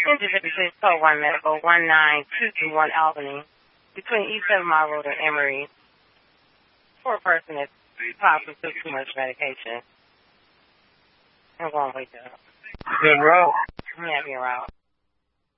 Engine 56, Code 1 Medical, 19221 Albany, between East 7 Mile Road and Emory, for a person that possibly took too much medication and won't wake up. Good route. Yeah, be around.